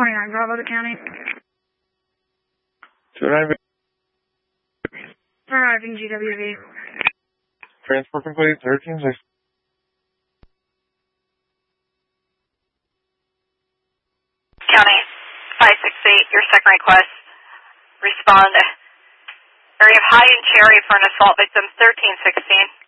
29 Bravo to County. 29. Arriving GWV. Transport complete, 13-6. County 568, your second request. Respond. Area of High and Cherry for an assault victim, 1316.